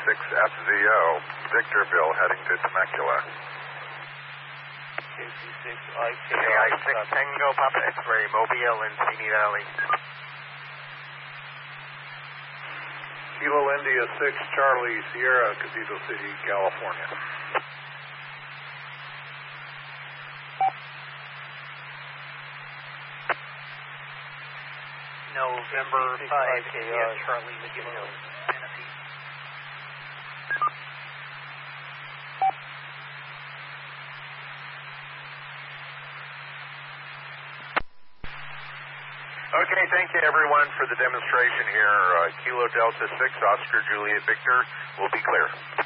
6FZO, Victorville, heading to Temecula. KI6 Tango Papa X-ray, Mobile and Simi Valley. Kilo India 6 Charlie Sierra, Cathedral City, California. November 5, India Charlie Kilo. Okay, thank you everyone for the demonstration here. Kilo Delta 6, Oscar Juliet Victor will be clear.